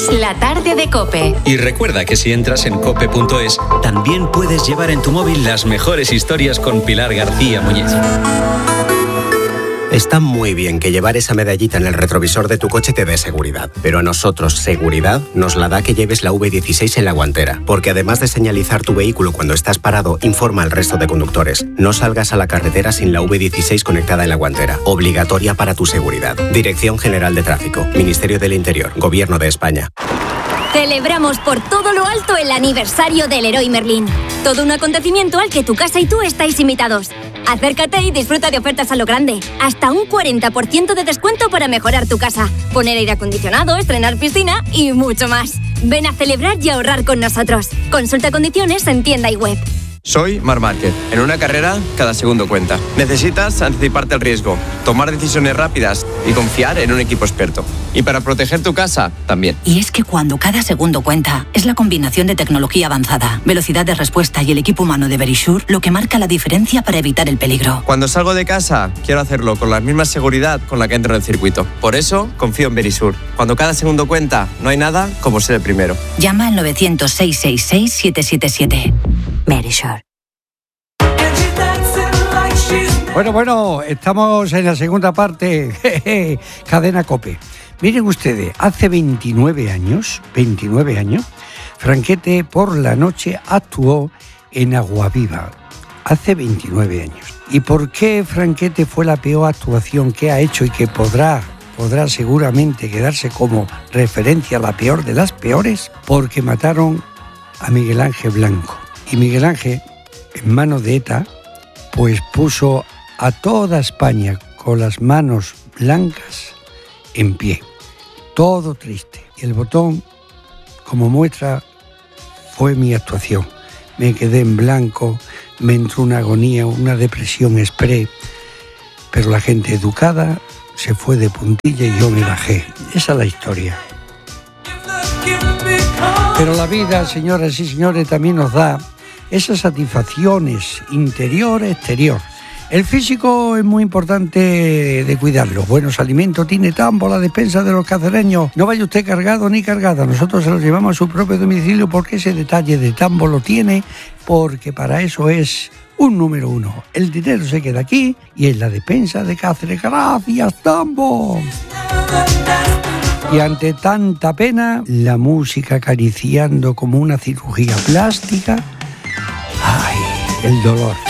Es la tarde de COPE. Y recuerda que si entras en cope.es, también puedes llevar en tu móvil las mejores historias con Pilar García Muñiz. Está muy bien que llevar esa medallita en el retrovisor de tu coche te dé seguridad, pero a nosotros seguridad nos la da que lleves la V16 en la guantera, porque además de señalizar tu vehículo cuando estás parado, informa al resto de conductores. No salgas a la carretera sin la V16 conectada en la guantera, obligatoria para tu seguridad. Dirección General de Tráfico, Ministerio del Interior, Gobierno de España. Celebramos por todo lo alto el aniversario del Leroy Merlin. Todo un acontecimiento al que tu casa y tú estáis invitados. Acércate y disfruta de ofertas a lo grande. Hasta un 40% de descuento para mejorar tu casa, poner aire acondicionado, estrenar piscina y mucho más. Ven a celebrar y ahorrar con nosotros. Consulta condiciones en tienda y web. Soy Marc Márquez. En una carrera, cada segundo cuenta. Necesitas anticiparte al riesgo, tomar decisiones rápidas y confiar en un equipo experto. Y para proteger tu casa, también. Y es que cuando cada segundo cuenta, es la combinación de tecnología avanzada, velocidad de respuesta y el equipo humano de Verisure lo que marca la diferencia para evitar el peligro. Cuando salgo de casa, quiero hacerlo con la misma seguridad con la que entro en el circuito. Por eso, confío en Verisure. Cuando cada segundo cuenta, no hay nada como ser el primero. Llama al 900-666-777. Verisure. Bueno, estamos en la segunda parte, Cadena COPE. Miren ustedes, hace 29 años, Franquete por la noche actuó en Aguaviva. Hace 29 años. ¿Y por qué Franquete fue la peor actuación que ha hecho y que podrá seguramente quedarse como referencia, la peor de las peores? Porque mataron a Miguel Ángel Blanco. Y Miguel Ángel, en manos de ETA, pues puso a toda España con las manos blancas en pie. Todo triste. Y el botón, como muestra, fue mi actuación. Me quedé en blanco, me entró una agonía, una depresión express, pero la gente educada se fue de puntilla y yo me bajé. Esa es la historia. Pero la vida, señoras y señores, también nos da esas satisfacciones interior, exterior. El físico es muy importante de cuidarlo. Buenos alimentos tiene Tambo, la despensa de los cacereños. No vaya usted cargado ni cargada. Nosotros se los llevamos a su propio domicilio porque ese detalle de Tambo lo tiene, porque para eso es un número uno. El dinero se queda aquí y en la despensa de Cáceres. ¡Gracias, Tambo! Y ante tanta pena, la música acariciando como una cirugía plástica. ¡Ay, el dolor!